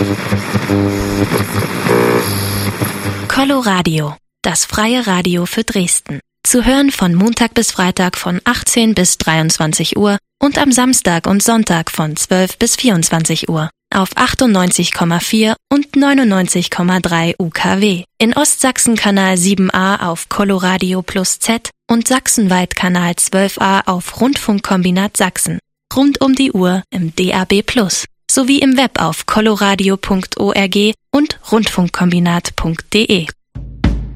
Coloradio, das freie Radio für Dresden. Zu hören von Montag bis Freitag von 18 bis 23 Uhr und am Samstag und Sonntag von 12 bis 24 Uhr. Auf 98,4 und 99,3 UKW. In Ostsachsen Kanal 7a auf Coloradio Plus Z und sachsenweit Kanal 12a auf Rundfunkkombinat Sachsen. Rund um die Uhr im DAB Plus. Sowie im Web auf coloradio.org und rundfunkkombinat.de.